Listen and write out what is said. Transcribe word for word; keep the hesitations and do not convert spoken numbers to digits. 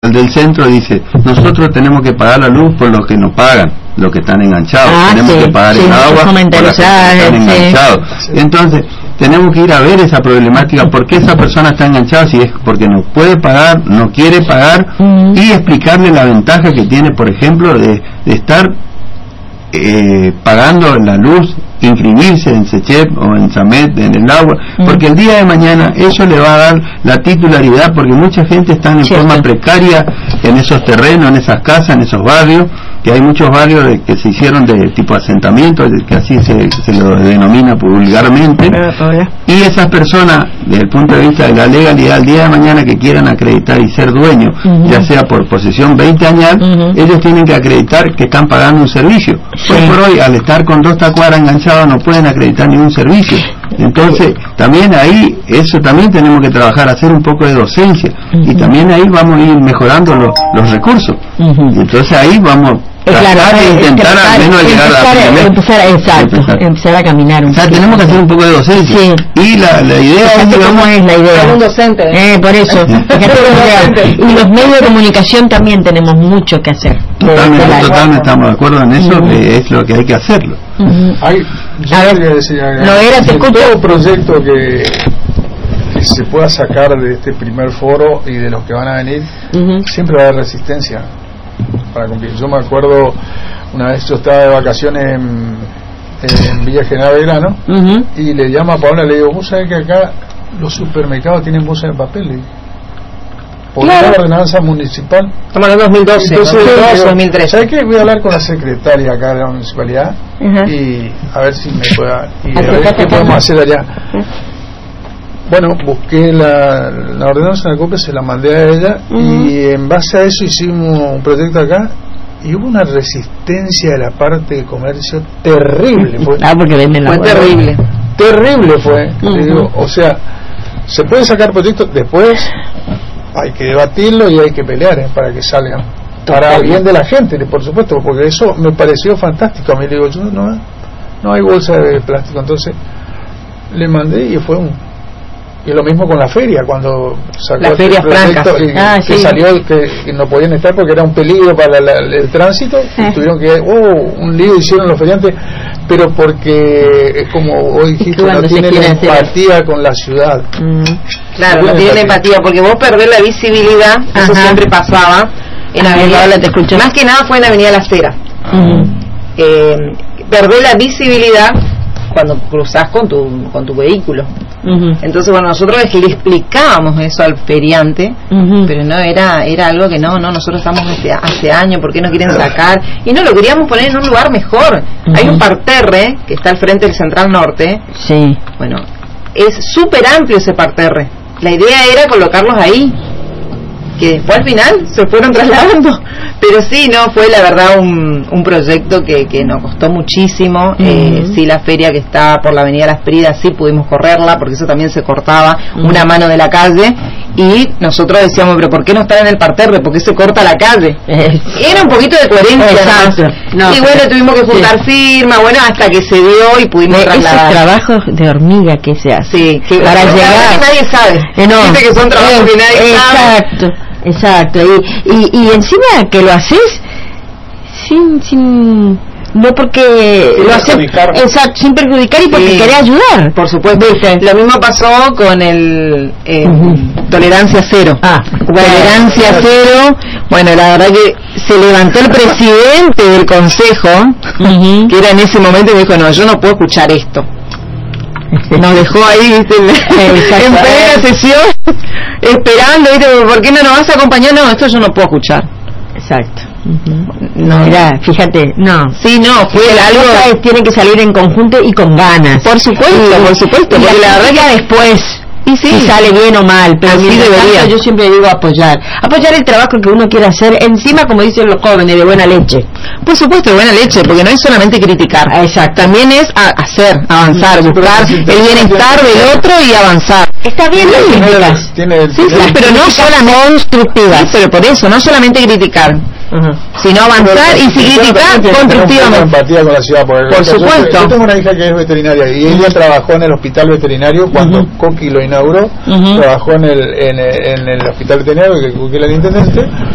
El del centro dice, nosotros tenemos que pagar la luz por los que nos pagan, los que están enganchados, ah, tenemos sí, que pagar sí, el agua por los que están sí. enganchados. Entonces, tenemos que ir a ver esa problemática, por qué esa persona está enganchada, si es porque no puede pagar, no quiere pagar, uh-huh. y explicarle la ventaja que tiene, por ejemplo, de, de estar eh, pagando la luz, inscribirse en SECHEP o en SAMET, en el agua, uh-huh. porque el día de mañana eso le va a dar la titularidad, porque mucha gente está en Cierto. forma precaria en esos terrenos, en esas casas, en esos barrios, que hay muchos barrios de, que se hicieron de tipo asentamiento, de, que así se, se lo denomina vulgarmente, uh-huh. y esas personas, desde el punto de vista de la legalidad, el día de mañana que quieran acreditar y ser dueños, uh-huh. ya sea por posesión veinte añal, uh-huh. ellos tienen que acreditar que están pagando un servicio. Sí. Hoy por hoy, al estar con dos tacuaras enganchados, no pueden acreditar ningún servicio. Entonces, también ahí, eso también tenemos que trabajar, hacer un poco de docencia, uh-huh. y también ahí vamos a ir mejorando lo, los recursos. Uh-huh. Y entonces ahí vamos claro, a intentar tratar, al menos llegar empezar, a, a empezar, exacto, empezar. empezar a caminar un o sea, poquito. tenemos que hacer un poco de docencia. Sí. Y la, la idea es, digamos, ¿cómo es la idea? Un docente. Eh, por eso. Y los medios de comunicación también tenemos mucho que hacer. Totalmente, totalmente estamos de acuerdo en eso, uh-huh. que es lo que hay que hacerlo. Uh-huh. Hay, yo a ver, quería decir, no era, te escucho. Todo proyecto que, que se pueda sacar de este primer foro y de los que van a venir, uh-huh. siempre va a haber resistencia para cumplir. Yo me acuerdo una vez yo estaba de vacaciones en, en Villa General Belgrano, uh-huh. y le llamo a Paola y le digo, vos sabés que acá los supermercados tienen bolsa de papel, y por claro. la ordenanza municipal. Estamos en dos mil doce, entonces, ¿no? dos mil trece. ¿Sabés qué? Voy a hablar con la secretaria acá de la municipalidad, uh-huh. y a ver si me pueda, y a ver qué podemos hacer allá. Uh-huh. Bueno, busqué la, la ordenanza de la copia, se la mandé a ella, uh-huh. y en base a eso hicimos un proyecto acá, y hubo una resistencia de la parte de comercio terrible. Fue, ah, porque venden la fue terrible. Terrible fue. Uh-huh. Digo, o sea, se pueden sacar proyectos, después hay que debatirlo y hay que pelear, ¿eh? para que salgan. Para el bien de la gente, por supuesto, porque eso me pareció fantástico. A mí le digo, yo no, no hay bolsa de plástico, entonces le mandé y fue un... Y lo mismo con la feria, cuando sacó la feria franca que, ah, que sí. salió que, que no podían estar porque era un peligro para la, la, el tránsito, sí. y tuvieron que, oh, un lío hicieron los feriantes, pero porque es como hoy dijiste, no tienen empatía hacer. con la ciudad. Mm. Claro, no, no tienen empatía, porque vos perdés la visibilidad. Ajá. Eso siempre pasaba en Avenida, la te escucho. Más que nada fue en Avenida La Cera. Uh-huh. eh, perdés la visibilidad cuando cruzás con tu con tu vehículo. Uh-huh. Entonces, bueno, nosotros es que le explicábamos eso al feriante, uh-huh. pero no era era algo que no, no, nosotros estamos hace, hace años, ¿por qué no quieren sacar? Y no, lo queríamos poner en un lugar mejor. Uh-huh. Hay un parterre que está al frente del Central Norte. Sí. Bueno, es súper amplio ese parterre. La idea era colocarlos ahí, que después al final se fueron trasladando, pero sí, no, fue la verdad un, un proyecto que, que nos costó muchísimo. Uh-huh. eh, sí, la feria que está por la Avenida Las Pridas, sí pudimos correrla, porque eso también se cortaba uh-huh. una mano de la calle, y nosotros decíamos, pero ¿por qué no están en el parterre? ¿Por qué se corta la calle? Era un poquito de coherencia, no, y bueno, tuvimos que juntar sí. firma, bueno, hasta que se dio y pudimos de trasladar. Esos trabajos de hormiga que se hace, sí, que para llegar, que nadie sabe, eh, no, dice que son trabajos eh, que nadie exacto. sabe. Exacto, y, y, y encima que lo haces sin, sin no porque sin lo haces exacto, sin perjudicar y porque sí. querés ayudar. Por supuesto. ¿Viste? Lo mismo pasó con el eh, uh-huh. tolerancia cero. Ah, tolerancia bueno. cero. Bueno, la verdad que se levantó el presidente del consejo, uh-huh. que era en ese momento, y dijo, no, yo no puedo escuchar esto. Nos dejó ahí, ¿viste? en plena sesión esperando, ¿viste? ¿Por qué no nos vas a acompañar? No, esto yo no puedo escuchar. Exacto. Uh-huh. No, mirá, fíjate, no. Sí, no, fue la algo es, tiene que salir en conjunto y con ganas. Por supuesto, y, por supuesto, y porque la verdad que después y sí. si sale bien o mal, pero así debería. Tanto, yo siempre digo apoyar, apoyar el trabajo que uno quiere hacer, encima como dicen los jóvenes, de buena leche. Por supuesto, de buena leche, porque no es solamente criticar, exacto, también es a hacer, avanzar, sí, buscar el bienestar del otro y avanzar. Está bien las críticas, sí, sí, pero no solamente constructivas, sí, pero por eso, no solamente criticar, uh-huh. sino avanzar y si criticar constructivamente. Empatía con la ciudad, por yo, supuesto. Yo tengo una hija que es veterinaria y ella uh-huh. trabajó en el hospital veterinario cuando uh-huh. Coqui lo inauguró, uh-huh. trabajó en el, en el en el hospital veterinario que Coqui era el intendente.